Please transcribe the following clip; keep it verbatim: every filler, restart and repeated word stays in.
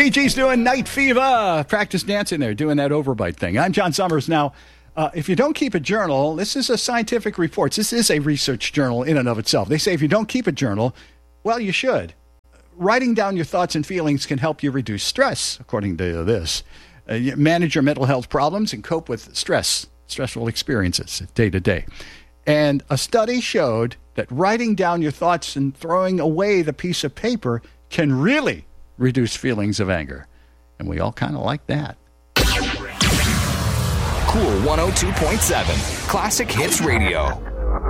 Bee Gees doing Night Fever. Practice dancing there, doing that overbite thing. I'm John Summers. Now, uh, if you don't keep a journal, this is a scientific report. This is a research journal in and of itself. They say if you don't keep a journal, well, you should. Writing down your thoughts and feelings can help you reduce stress, according to this. Uh, you manage your mental health problems and cope with stress, stressful experiences day to day. And a study showed that writing down your thoughts and throwing away the piece of paper can really reduce feelings of anger. And we all kind of like that. Cool one oh two point seven, Classic Hits Radio.